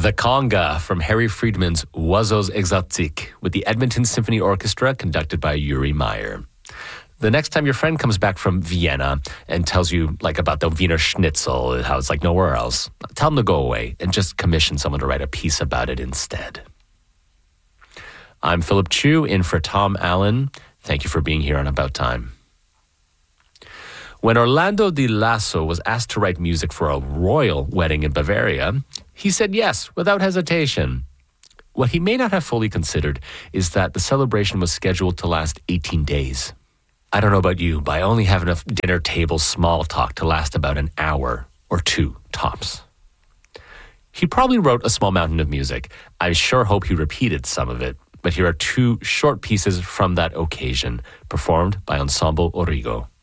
The Conga from Harry Friedman's Oiseaux Exotiques with the Edmonton Symphony Orchestra conducted by Uri Meyer. The next time your friend comes back from Vienna and tells you about the Wiener Schnitzel, how it's like nowhere else, tell them to go away and just commission someone to write a piece about it instead. I'm Philip Chu in for Tom Allen. Thank you for being here on About Time. When Orlando Di Lasso was asked to write music for a royal wedding in Bavaria, he said yes, without hesitation. What he may not have fully considered is that the celebration was scheduled to last 18 days. I don't know about you, but I only have enough dinner table small talk to last about an hour or two tops. He probably wrote a small mountain of music. I sure hope he repeated some of it, but here are two short pieces from that occasion, performed by Ensemble Origo.